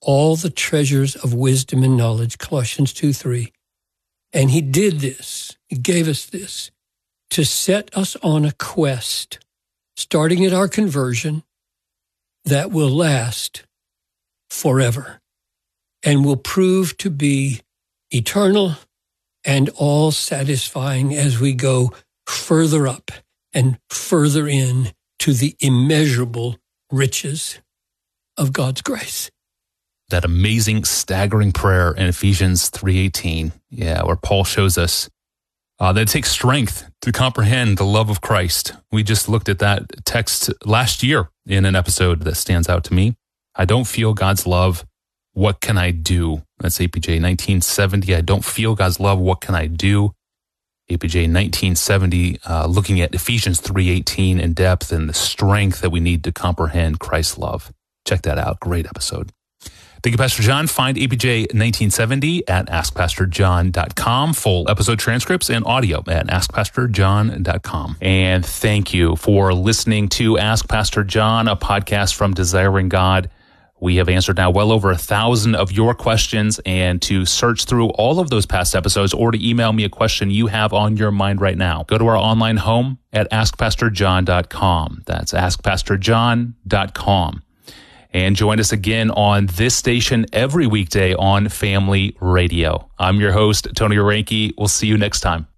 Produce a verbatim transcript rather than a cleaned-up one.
all the treasures of wisdom and knowledge, Colossians two three. And he did this, he gave us this, to set us on a quest, starting at our conversion, that will last forever and will prove to be eternal and all-satisfying as we go further up and further in to the immeasurable riches of God's grace. That amazing, staggering prayer in Ephesians three eighteen, yeah, where Paul shows us uh, that it takes strength to comprehend the love of Christ. We just looked at that text last year in an episode that stands out to me. I don't feel God's love. What can I do? That's A P J nineteen seventy. I don't feel God's love. What can I do? A P J nineteen seventy, uh, looking at Ephesians three eighteen in depth and the strength that we need to comprehend Christ's love. Check that out. Great episode. Thank you, Pastor John. Find A P J nineteen seventy at ask pastor john dot com. Full episode transcripts and audio at ask pastor john dot com. And thank you for listening to Ask Pastor John, a podcast from Desiring God. We have answered now well over a thousand of your questions, and to search through all of those past episodes or to email me a question you have on your mind right now, go to our online home at ask pastor john dot com. That's ask pastor john dot com. And join us again on this station every weekday on Family Radio. I'm your host, Tony Orenke. We'll see you next time.